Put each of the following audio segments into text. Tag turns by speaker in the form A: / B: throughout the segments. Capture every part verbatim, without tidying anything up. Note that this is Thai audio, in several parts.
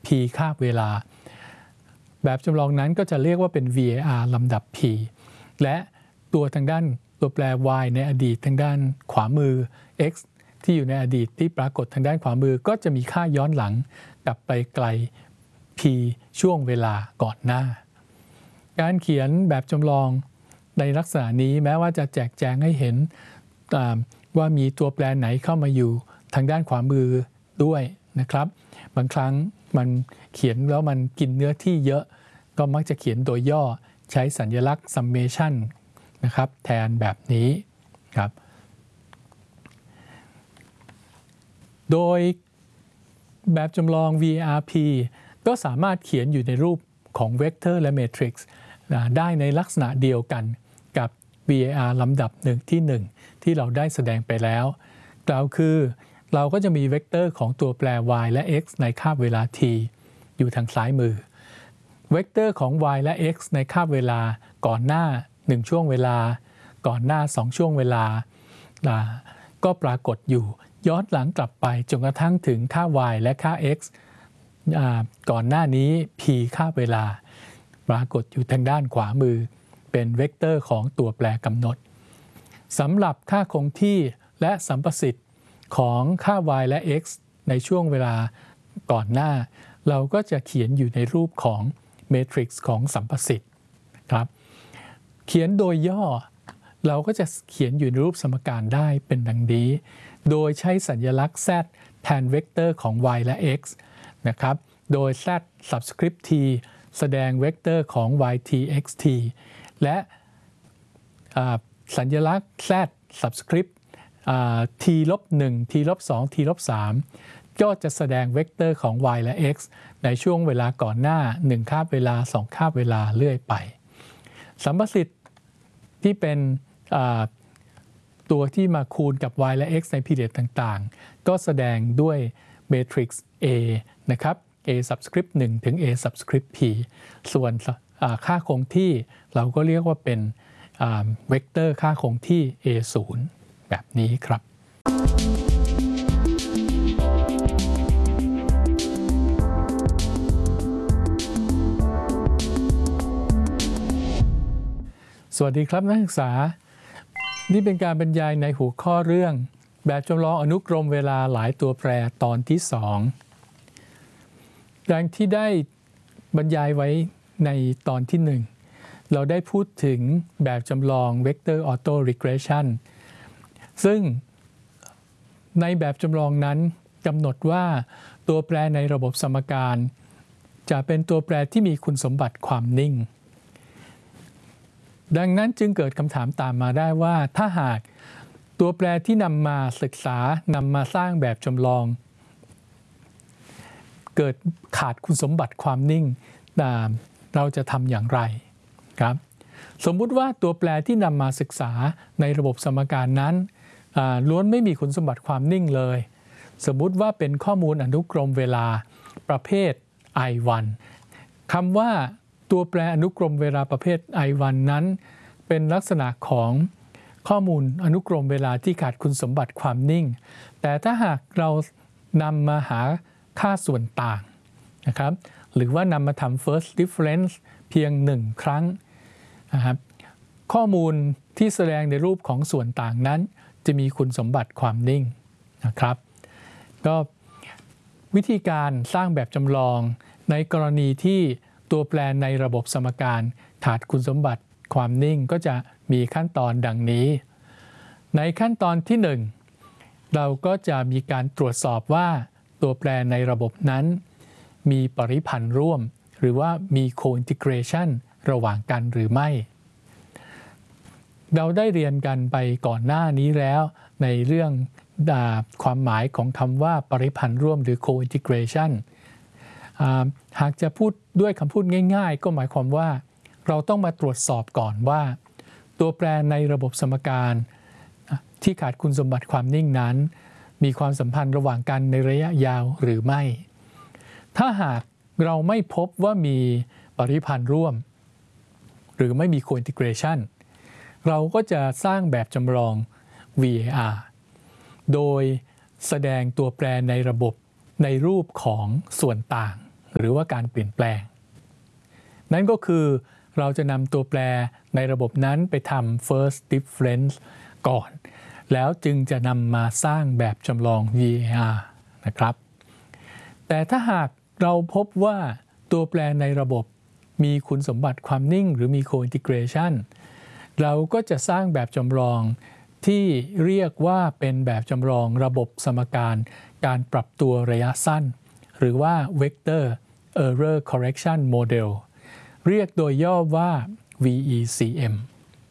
A: p คาบเวลาแบบจำลองนั้นก็จะเรียกว่าเป็น วี เอ อาร์ ลำดับ p และตัวทางด้านตัวแปร y ในอดีตทางด้านขวามือ x ที่อยู่ในอดีตที่ปรากฏทางด้านขวามือก็จะมีค่าย้อนหลังกลับไปไกล p ช่วงเวลาก่อนหน้าการเขียนแบบจำลองในลักษณะนี้แม้ว่าจะแจกแจงให้เห็นว่ามีตัวแปรไหนเข้ามาอยู่ทางด้านขวามือด้วยนะครับบางครั้งมันเขียนแล้วมันกินเนื้อที่เยอะก็มักจะเขียนโดยย่อใช้สัญลักษณ์ summation นะครับแทนแบบนี้ครับโดยแบบจำลอง วี เอ อาร์ พี ก็สามารถเขียนอยู่ในรูปของเวกเตอร์และเมทริกซ์ได้ในลักษณะเดียวกันกับ วี เอ อาร์ ลำดับหนึ่งที่หนึ่งที่เราได้แสดงไปแล้วกล่าวคือเราก็จะมีเวกเตอร์ของตัวแปร y และ x ในคาบเวลา t อยู่ทางซ้ายมือเวกเตอร์ของ y และ x ในคาบเวลาก่อนหน้าหนึ่งช่วงเวลาก่อนหน้าสองช่วงเวลาก็ปรากฏอยู่ย้อนหลังกลับไปจนกระทั่งถึงค่า y และค่า x ก่อนหน้านี้ p ค่าเวลาปรากฏอยู่ทางด้านขวามือเป็นเวกเตอร์ของตัวแปรกำหนดสำหรับค่าคงที่และสัมประสิทธิ์ของค่า y และ x ในช่วงเวลาก่อนหน้าเราก็จะเขียนอยู่ในรูปของเมทริกซ์ของสัมประสิทธิ์ครับเขียนโดยย่อเราก็จะเขียนอยู่ในรูปสมการได้เป็นดังนี้โดยใช้สัญลักษณ์ z แทนเวกเตอร์ของ y และ x นะครับโดย z subscript t แสดงเวกเตอร์ของ yt xt และสัญลักษณ์ z subscript t ลบหนึ่ง t ลบสอง t ลบสามก็จะแสดงเวกเตอร์ของ y และ x ในช่วงเวลาก่อนหน้าหนึ่งคาบเวลาสองคาบเวลาเรื่อยไปสัมประสิทธิ์ที่เป็นตัวที่มาคูณกับ y และ x ในพีเรียดต่างๆก็แสดงด้วยเมทริกซ์ A นะครับ A subscript หนึ่งถึง A subscript p ส่วนค่าคงที่เราก็เรียกว่าเป็นเวกเตอร์ค่าคงที่ เอ ศูนย์ แบบนี้ครับสวัสดีครับนักศึกษานี่เป็นการบรรยายในหัวข้อเรื่องแบบจำลองอนุกรมเวลาหลายตัวแปรตอนที่สองดังที่ได้บรรยายไว้ในตอนที่หนึ่งเราได้พูดถึงแบบจำลอง Vector Auto Regression ซึ่งในแบบจำลองนั้นกำหนดว่าตัวแปรในระบบสมการจะเป็นตัวแปรที่มีคุณสมบัติความนิ่งดังนั้นจึงเกิดคำถามตามมาได้ว่าถ้าหากตัวแปรที่นำมาศึกษานำมาสร้างแบบจำลองเกิดขาดคุณสมบัติความนิ่งเราจะทำอย่างไรครับสมมุติว่าตัวแปรที่นำมาศึกษาในระบบสมการนั้นล้วนไม่มีคุณสมบัติความนิ่งเลยสมมุติว่าเป็นข้อมูลอนุกรมเวลาประเภท ไอ วัน คำว่าตัวแปรอนุกรมเวลาประเภท ไอ วัน นั้นเป็นลักษณะของข้อมูลอนุกรมเวลาที่ขาดคุณสมบัติความนิ่งแต่ถ้าหากเรานำมาหาค่าส่วนต่างนะครับหรือว่านำมาทำ first difference เพียงหนึ่งครั้งนะครับข้อมูลที่แสดงในรูปของส่วนต่างนั้นจะมีคุณสมบัติความนิ่งนะครับก็วิธีการสร้างแบบจำลองในกรณีที่ตัวแปรในระบบสมการขาดคุณสมบัติความนิ่งก็จะมีขั้นตอนดังนี้ในขั้นตอนที่หนึ่งเราก็จะมีการตรวจสอบว่าตัวแปรในระบบนั้นมีปริพันธ์ร่วมหรือว่ามี co-integration ระหว่างกันหรือไม่เราได้เรียนกันไปก่อนหน้านี้แล้วในเรื่องความหมายของคำว่าปริพันธ์ร่วมหรือ co-integration หากจะพูดด้วยคำพูดง่ายๆก็หมายความว่าเราต้องมาตรวจสอบก่อนว่าตัวแปรในระบบสมการที่ขาดคุณสมบัติความนิ่งนั้นมีความสัมพันธ์ระหว่างกันในระยะยาวหรือไม่ถ้าหากเราไม่พบว่ามีปริพันธ์ร่วมหรือไม่มี co-integration เราก็จะสร้างแบบจำลอง วี เอ อาร์ โดยแสดงตัวแปรในระบบในรูปของส่วนต่างหรือว่าการเปลี่ยนแปลงนั่นก็คือเราจะนำตัวแปรในระบบนั้นไปทำ first difference ก่อนแล้วจึงจะนำมาสร้างแบบจำลอง วี เอ อาร์ นะครับแต่ถ้าหากเราพบว่าตัวแปรในระบบมีคุณสมบัติความนิ่งหรือมี co-integration เราก็จะสร้างแบบจำลองที่เรียกว่าเป็นแบบจำลองระบบสมการการปรับตัวระยะสั้นหรือว่า Vector Error Correction Model เรียกโดยย่อว่า วี อี ซี เอ็ม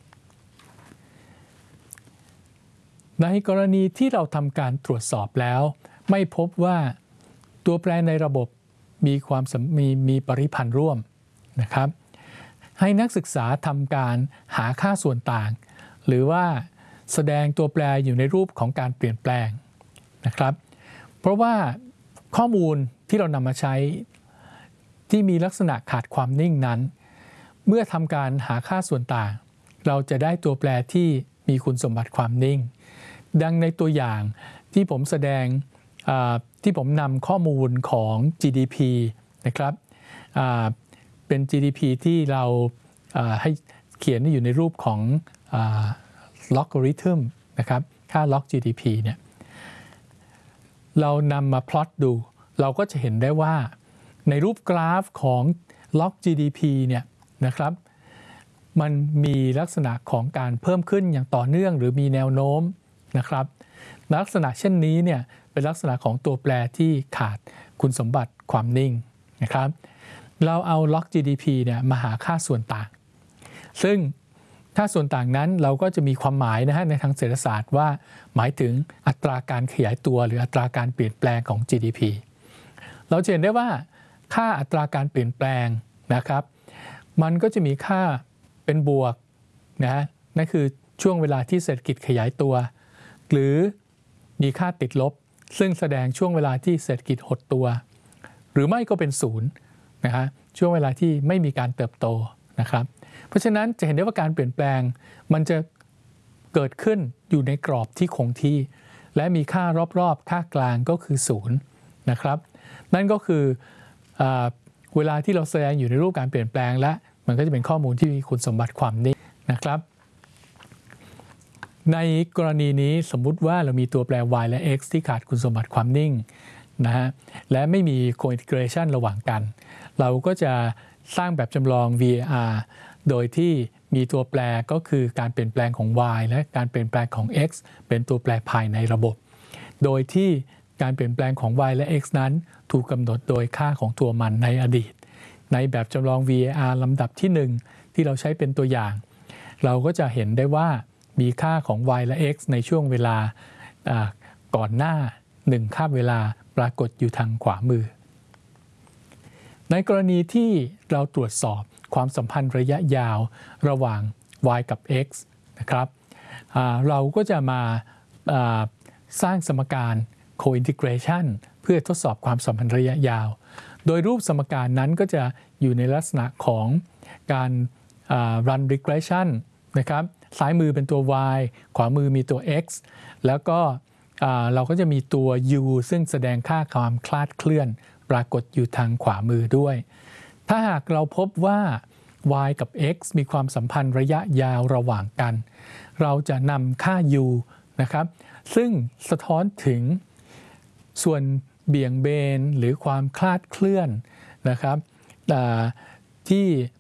A: ในกรณีที่เราทำการตรวจสอบแล้วไม่พบว่าตัวแปรในระบบมีความมีมีปริพันธ์ร่วมนะครับให้นักศึกษาทำการหาค่าส่วนต่างหรือว่าแสดงตัวแปรอยู่ในรูปของการเปลี่ยนแปลงนะครับเพราะว่าข้อมูลที่เรานำมาใช้ที่มีลักษณะขาดความนิ่งนั้นเมื่อทำการหาค่าส่วนต่างเราจะได้ตัวแปรที่มีคุณสมบัติความนิ่งดังในตัวอย่างที่ผมแสดงที่ผมนำข้อมูลของ จี ดี พี นะครับเป็น จี ดี พี ที่เราให้เขียนอยู่ในรูปของล็อกริทึมนะครับค่าล็อก จี ดี พี เนี่ยเรานำมาพลอตดูเราก็จะเห็นได้ว่าในรูปกราฟของล็อก จี ดี พี เนี่ยนะครับมันมีลักษณะของการเพิ่มขึ้นอย่างต่อเนื่องหรือมีแนวโน้มนะครับลักษณะเช่นนี้เนี่ยเป็นลักษณะของตัวแปรที่ขาดคุณสมบัติความนิ่งนะครับเราเอาล็อก จี ดี พี เนี่ยมาหาค่าส่วนต่างซึ่งค่าส่วนต่างนั้นเราก็จะมีความหมายนะฮะในทางเศรษฐศาสตร์ว่าหมายถึงอัตราการขยายตัวหรืออัตราการเปลี่ยนแปลงของ จี ดี พี เราจะเห็นได้ว่าค่าอัตราการเปลี่ยนแปลงนะครับมันก็จะมีค่าเป็นบวกนะนั่นคือช่วงเวลาที่เศรษฐกิจขยายตัวหรือมีค่าติดลบซึ่งแสดงช่วงเวลาที่เศรษฐกิจหดตัวหรือไม่ก็เป็นศูนย์นะฮะช่วงเวลาที่ไม่มีการเติบโตนะครับเพราะฉะนั้นจะเห็นได้ว่าการเปลี่ยนแปลงมันจะเกิดขึ้นอยู่ในกรอบที่คงที่และมีค่ารอบๆค่ากลางก็คือศูนย์นะครับนั่นก็คือเวลาที่เราแสดงอยู่ในรูปการเปลี่ยนแปลงและมันก็จะเป็นข้อมูลที่มีคุณสมบัติความนิ่งนะครับในกรณีนี้สมมุติว่าเรามีตัวแปร y และ x ที่ขาดคุณสมบัติความนิ่งนะฮะและไม่มี co-integration ระหว่างกันเราก็จะสร้างแบบจำลอง วี เอ อาร์ โดยที่มีตัวแปรก็คือการเปลี่ยนแปลงของ y และการเปลี่ยนแปลงของ x เป็นตัวแปรภายในระบบโดยที่การเปลี่ยนแปลงของ y และ x นั้นถูกกำหนดโดยค่าของตัวมันในอดีตในแบบจำลอง วี เอ อาร์ ลำดับที่หนึ่งที่เราใช้เป็นตัวอย่างเราก็จะเห็นได้ว่ามีค่าของ y และ x ในช่วงเวลาก่อนหน้าหนึ่งคาบเวลาปรากฏอยู่ทางขวามือในกรณีที่เราตรวจสอบความสัมพันธ์ระยะยาวระหว่าง y กับ x นะครับเราก็จะมาสร้างสมการ co-integration เพื่อทดสอบความสัมพันธ์ระยะยาวโดยรูปสมการนั้นก็จะอยู่ในลักษณะของการ run regression นะครับซ้ายมือเป็นตัว y ขวามือมีตัว x แล้วก็เราก็จะมีตัว u ซึ่งแสดงค่าความคลาดเคลื่อนปรากฏอยู่ทางขวามือด้วยถ้าหากเราพบว่า y กับ x มีความสัมพันธ์ระยะยาวระหว่างกันเราจะนำค่า u นะครับซึ่งสะท้อนถึงส่วนเบี่ยงเบนหรือความคลาดเคลื่อนนะครับที่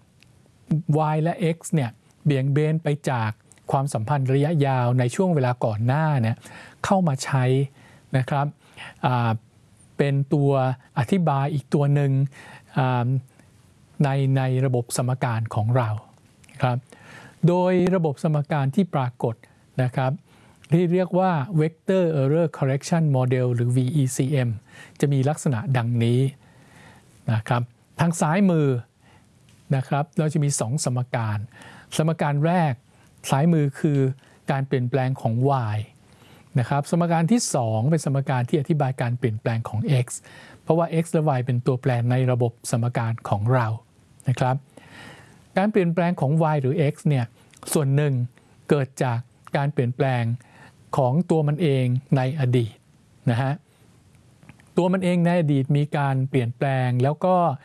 A: y และ x เนี่ยเบี่ยงเบนไปจากความสัมพันธ์ระยะยาวในช่วงเวลาก่อนหน้าเนี่ยเข้ามาใช้นะครับเป็นตัวอธิบายอีกตัวหนึ่งในในระบบสมการของเราครับโดยระบบสมการที่ปรากฏนะครับที่เรียกว่า Vector Error Correction Model หรือ วี อี ซี เอ็ม จะมีลักษณะดังนี้นะครับทางซ้ายมือนะครับเราจะมีสองสมการสมการแรกซ้ายมือคือการเปลี่ยนแปลงของ y นะครับสมการที่สองเป็นสมการที่อธิบายการเปลี่ยนแปลงของ x เพราะว่า x และ y เป็นตัวแปรในระบบสมการของเรานะครับการเปลี่ยนแปลงของ y หรือ x เนี่ยส่วนหนึ่งเกิดจากการเปลี่ยนแปลงของตัวมันเองในอดีตนะฮะตัวมันเองในอดีตมีการเปลี่ยนแปลงแล้วก็